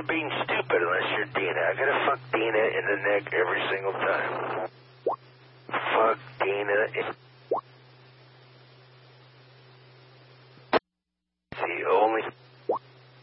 you're being stupid unless you're Dina. I gotta fuck Dina in the neck every single time. Fuck Dina.